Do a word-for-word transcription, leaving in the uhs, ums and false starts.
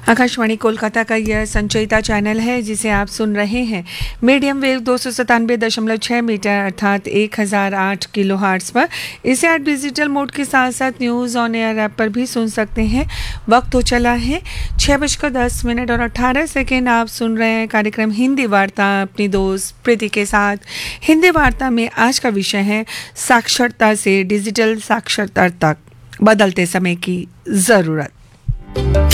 आकाशवाणी कोलकाता का यह संचयिता चैनल है जिसे आप सुन रहे हैं मीडियम वेव दो सौ सतानवे दशमलव छः मीटर अर्थात एक हज़ार आठ किलो हार्ट्स पर। इसे आप डिजिटल मोड के साथ साथ न्यूज़ ऑन एयर ऐप पर भी सुन सकते हैं। वक्त हो चला है छः बजकर दस मिनट और अट्ठारह सेकेंड। आप सुन रहे हैं कार्यक्रम हिंदी वार्ता अपनी दोस्त प्रीति के साथ। हिंदी वार्ता में आज का विषय है साक्षरता से डिजिटल साक्षरता तक बदलते समय की ज़रूरत।